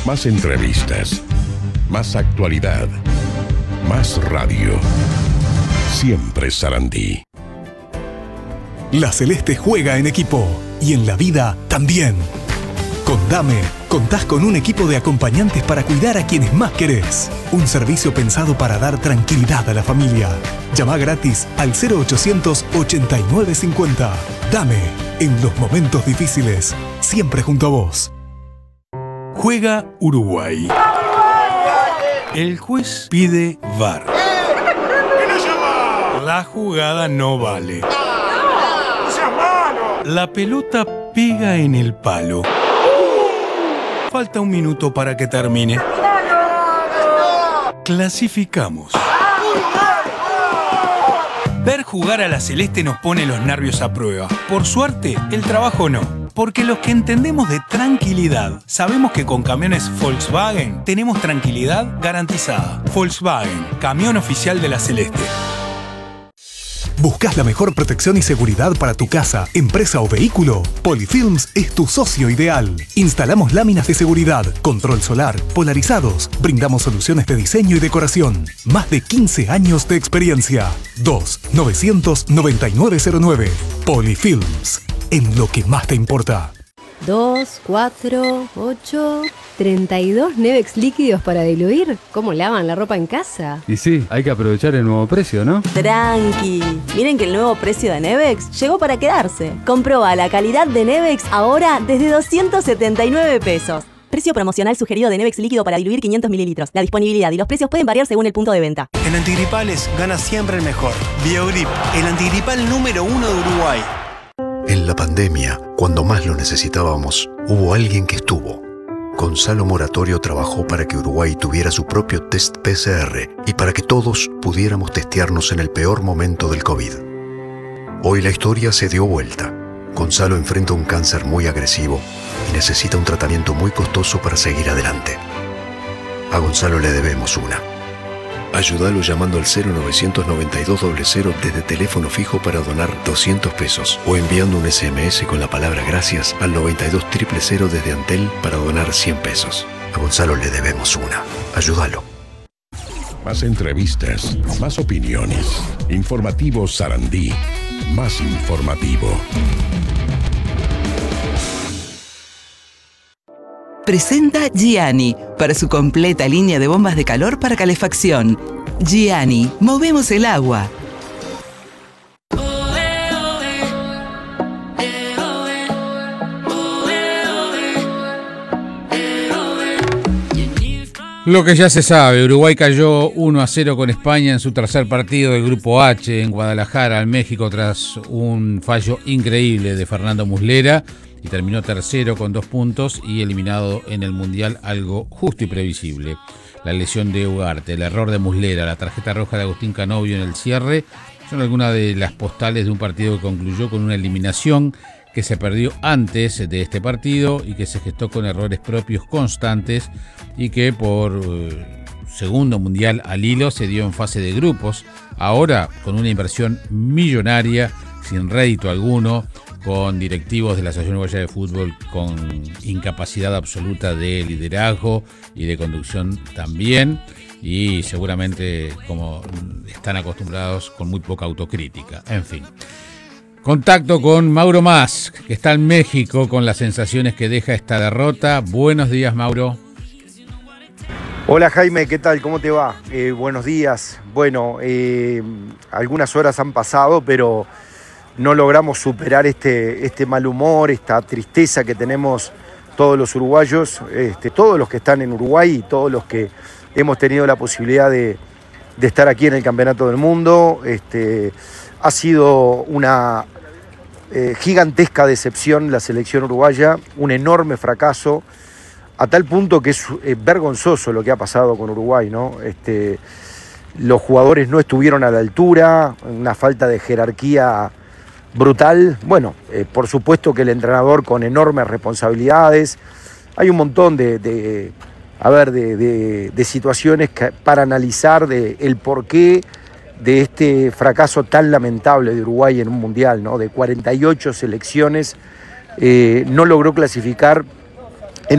Más entrevistas, más actualidad, más radio. Siempre Sarandí. La Celeste juega en equipo y en la vida también. Con Dame, contás con un equipo de acompañantes para cuidar a quienes más querés. Un servicio pensado para dar tranquilidad a la familia. Llama gratis al 0800 8950. Dame, en los momentos difíciles, siempre junto a vos. Juega Uruguay. El juez pide VAR. La jugada no vale. La pelota pega en el palo. Falta un minuto para que termine. Clasificamos. Ver jugar a la Celeste nos pone los nervios a prueba. Por suerte, el trabajo no. Porque los que entendemos de tranquilidad, sabemos que con camiones Volkswagen tenemos tranquilidad garantizada. Volkswagen, camión oficial de la Celeste. ¿Buscas la mejor protección y seguridad para tu casa, empresa o vehículo? Polyfilms es tu socio ideal. Instalamos láminas de seguridad, control solar, polarizados. Brindamos soluciones de diseño y decoración. Más de 15 años de experiencia. 2-900-9909. Polyfilms. En lo que más te importa. 2, 4, 8, 32 Nevex líquidos para diluir. ¿Cómo lavan la ropa en casa? Y sí, hay que aprovechar el nuevo precio, ¿no? Tranqui. Miren que el nuevo precio de Nevex llegó para quedarse. Comproba la calidad de Nevex ahora desde 279 pesos. Precio promocional sugerido de Nevex líquido para diluir 500 mililitros. La disponibilidad y los precios pueden variar según el punto de venta. En antigripales gana siempre el mejor. Biogrip, el antigripal número 1 de Uruguay. En la pandemia, cuando más lo necesitábamos, hubo alguien que estuvo. Gonzalo Moratorio trabajó para que Uruguay tuviera su propio test PCR y para que todos pudiéramos testearnos en el peor momento del COVID. Hoy la historia se dio vuelta. Gonzalo enfrenta un cáncer muy agresivo y necesita un tratamiento muy costoso para seguir adelante. A Gonzalo le debemos una. Ayúdalo llamando al 0992-00 desde teléfono fijo para donar 200 pesos o enviando un SMS con la palabra gracias al 92000 desde Antel para donar 100 pesos. A Gonzalo le debemos una. Ayúdalo. Más entrevistas, más opiniones. Informativo Sarandí. Más informativo. Presenta Gianni para su completa línea de bombas de calor para calefacción. Gianni, movemos el agua. Lo que ya se sabe, Uruguay cayó 1-0 con España en su tercer partido del Grupo H en Guadalajara, en México, tras un fallo increíble de Fernando Muslera, y terminó tercero con 2 puntos y eliminado en el Mundial, algo justo y previsible. La lesión de Ugarte, el error de Muslera, la tarjeta roja de Agustín Canovio en el cierre, son algunas de las postales de un partido que concluyó con una eliminación que se perdió antes de este partido y que se gestó con errores propios constantes y que por segundo Mundial al hilo se dio en fase de grupos, ahora con una inversión millonaria, sin rédito alguno, con directivos de la Asociación Uruguaya de Fútbol con incapacidad absoluta de liderazgo y de conducción también, y seguramente, como están acostumbrados, con muy poca autocrítica. En fin. Contacto con Mauro Mas, que está en México con las sensaciones que deja esta derrota. Buenos días, Mauro. Hola Jaime, ¿qué tal? ¿Cómo te va? Buenos días. Bueno, algunas horas han pasado, pero no logramos superar este mal humor, esta tristeza que tenemos todos los uruguayos, todos los que están en Uruguay y todos los que hemos tenido la posibilidad de estar aquí en el Campeonato del Mundo. Ha sido una gigantesca decepción la selección uruguaya, un enorme fracaso, a tal punto que es vergonzoso lo que ha pasado con Uruguay, ¿no? Los jugadores no estuvieron a la altura, una falta de jerarquía brutal. Bueno, por supuesto que el entrenador con enormes responsabilidades. Hay un montón de situaciones para analizar el porqué de este fracaso tan lamentable de Uruguay en un mundial, ¿no? De 48 selecciones, no logró clasificar